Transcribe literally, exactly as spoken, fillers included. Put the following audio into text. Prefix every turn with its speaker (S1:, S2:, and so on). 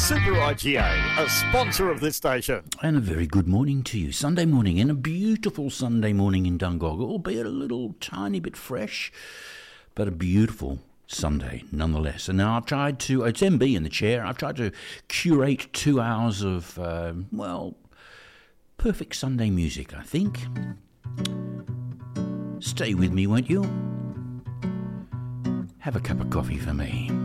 S1: Super I G A, a sponsor of this station.
S2: And a very good morning to you. Sunday morning, and a beautiful Sunday morning in Dungog, albeit a little tiny bit fresh, but a beautiful Sunday nonetheless. And now I've tried to, it's M B in the chair, I've tried to curate two hours of, uh, well, perfect Sunday music, I think. Stay with me, won't you? Have a cup of coffee for me.